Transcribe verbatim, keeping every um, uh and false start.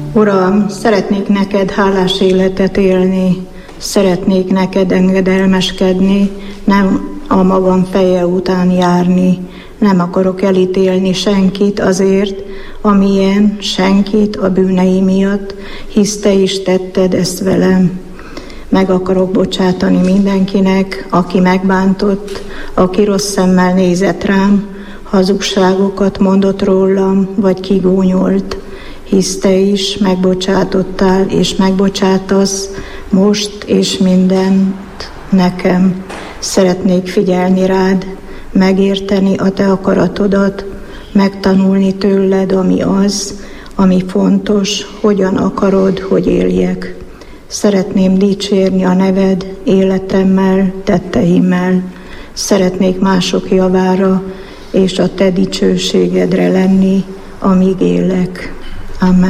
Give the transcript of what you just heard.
Uram, szeretnék neked hálás életet élni, szeretnék neked engedelmeskedni, nem a magam feje után járni. Nem akarok elítélni senkit azért, amilyen, senkit a bűnei miatt, hisz te is tetted ezt velem. Meg akarok bocsátani mindenkinek, aki megbántott, aki rossz szemmel nézett rám, hazugságokat mondott rólam, vagy kigúnyolt, hisz te is megbocsátottál és megbocsátasz most és mindent nekem. Szeretnék figyelni rád, megérteni a te akaratodat, megtanulni tőled, ami az, ami fontos, hogyan akarod, hogy éljek. Szeretném dicsérni a neved életemmel, tetteimmel. Szeretnék mások javára és a te dicsőségedre lenni, amíg élek. Amen.